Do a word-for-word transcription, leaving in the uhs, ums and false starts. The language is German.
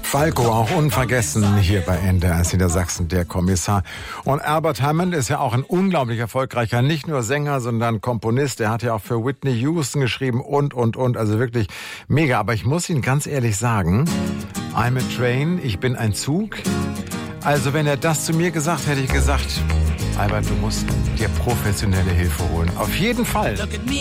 Falco, auch unvergessen hier bei N D R Niedersachsen, der Kommissar. Und Albert Hammond ist ja auch ein unglaublich erfolgreicher, nicht nur Sänger, sondern Komponist. Er hat ja auch für Whitney Houston geschrieben und, und, und. Also wirklich mega. Aber ich muss Ihnen ganz ehrlich sagen, I'm a train, ich bin ein Zug. Also wenn er das zu mir gesagt hätte, ich gesagt, Albert, du musst dir professionelle Hilfe holen. Auf jeden Fall.